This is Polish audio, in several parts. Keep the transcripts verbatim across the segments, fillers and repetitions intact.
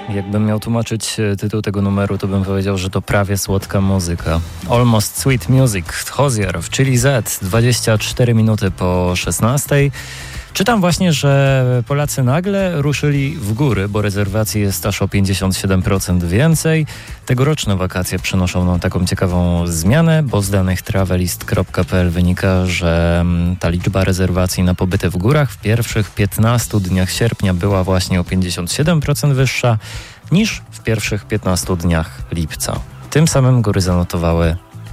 Jakbym miał tłumaczyć tytuł tego numeru, to bym powiedział, że to prawie słodka muzyka. Almost Sweet Music, Hozier w Chili Z, dwadzieścia cztery minuty po szesnastej. Czytam właśnie, że Polacy nagle ruszyli w góry, bo rezerwacji jest aż o pięćdziesiąt siedem procent więcej. Tegoroczne wakacje przynoszą nam taką ciekawą zmianę, bo z danych travelist kropka p l wynika, że ta liczba rezerwacji na pobyty w górach w pierwszych piętnastu dniach sierpnia była właśnie o pięćdziesiąt siedem procent wyższa niż w pierwszych piętnastu dniach lipca. Tym samym góry zanotowały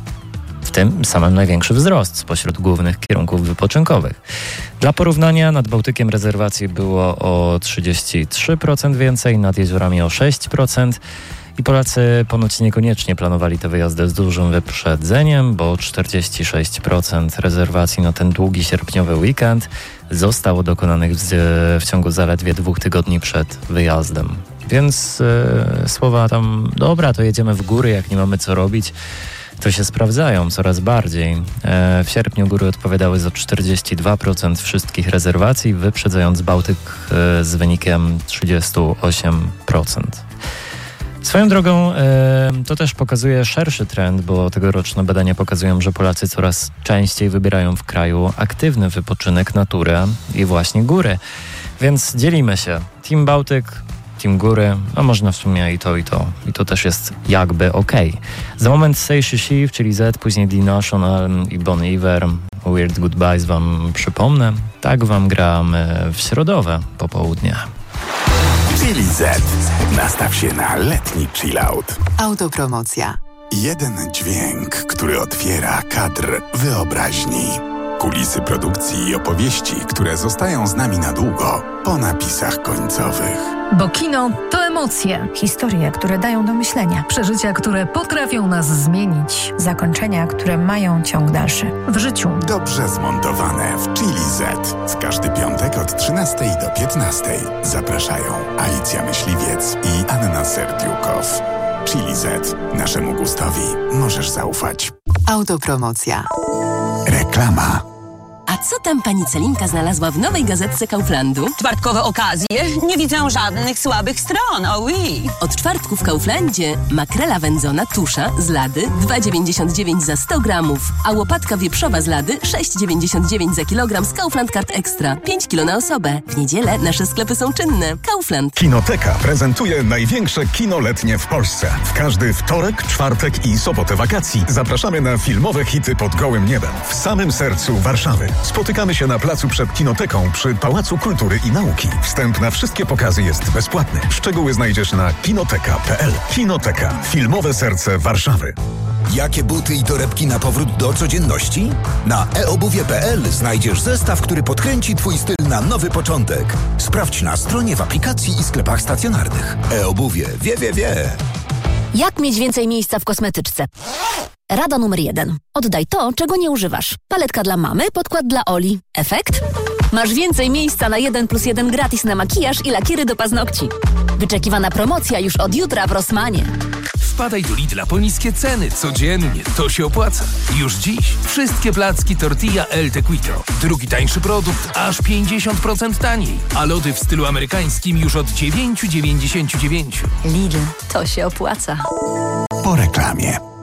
w tym samym największy wzrost spośród głównych kierunków wypoczynkowych. Dla porównania nad Bałtykiem rezerwacji było o trzydzieści trzy procent więcej, nad jeziorami o sześć procent i Polacy ponoć niekoniecznie planowali te wyjazdy z dużym wyprzedzeniem, bo czterdzieści sześć procent rezerwacji na ten długi sierpniowy weekend zostało dokonanych w, w ciągu zaledwie dwóch tygodni przed wyjazdem. Więc yy, słowa tam, dobra, to jedziemy w góry, jak nie mamy co robić, to się sprawdzają coraz bardziej. W sierpniu góry odpowiadały za czterdzieści dwa procent wszystkich rezerwacji, wyprzedzając Bałtyk z wynikiem trzydzieści osiem procent. Swoją drogą to też pokazuje szerszy trend, bo tegoroczne badania pokazują, że Polacy coraz częściej wybierają w kraju aktywny wypoczynek, naturę i właśnie góry. Więc dzielimy się. Team Bałtyk, Team Góry, a można w sumie i to, i to. I to też jest jakby okej. Okay. Za moment Say She She, czyli Z, później The National i Bon Iver. Weird Goodbyes wam przypomnę. Tak wam gramy w środowe popołudnie. Chili Z. Nastaw się na letni chillout. Autopromocja. Jeden dźwięk, który otwiera kadr wyobraźni. Kulisy produkcji i opowieści, które zostają z nami na długo po napisach końcowych. Bo kino to emocje. Historie, które dają do myślenia. Przeżycia, które potrafią nas zmienić. Zakończenia, które mają ciąg dalszy. W życiu. Dobrze zmontowane w Chili Z. W każdy piątek od trzynastej do piętnastej. Zapraszają Alicja Myśliwiec i Anna Serdiukow. Chili Z. Naszemu gustowi możesz zaufać. Autopromocja. Reklama. A co tam pani Celinka znalazła w nowej gazetce Kauflandu? Czwartkowe okazje? Nie widzę żadnych słabych stron, oh oui. Od czwartku w Kauflandzie makrela wędzona tusza z Lady dwa dziewięćdziesiąt dziewięć za sto gramów, a łopatka wieprzowa z Lady sześć dziewięćdziesiąt dziewięć za kilogram z Kaufland Card Extra. pięć kilo na osobę. W niedzielę nasze sklepy są czynne. Kaufland. Kinoteka prezentuje największe kino letnie w Polsce. W każdy wtorek, czwartek i sobotę wakacji zapraszamy na filmowe hity pod gołym niebem w samym sercu Warszawy. Spotykamy się na placu przed Kinoteką przy Pałacu Kultury i Nauki. Wstęp na wszystkie pokazy jest bezpłatny. Szczegóły znajdziesz na kinoteka kropka p l. Kinoteka. Filmowe serce Warszawy. Jakie buty i torebki na powrót do codzienności? Na e obuwie kropka p l znajdziesz zestaw, który podkręci twój styl na nowy początek. Sprawdź na stronie, w aplikacji i sklepach stacjonarnych. E-obuwie. Wie, wie, wie. Jak mieć więcej miejsca w kosmetyczce? Rada numer jeden. Oddaj to, czego nie używasz. Paletka dla mamy, podkład dla Oli. Efekt? Masz więcej miejsca na jeden plus jeden gratis na makijaż i lakiery do paznokci. Wyczekiwana promocja już od jutra w Rossmanie. Wpadaj do Lidla po niskie ceny codziennie. To się opłaca. Już dziś wszystkie placki tortilla El Tequito. Drugi tańszy produkt aż pięćdziesiąt procent taniej. A lody w stylu amerykańskim już od dziewięć dziewięćdziesiąt dziewięć. Lidl, to się opłaca. Po reklamie.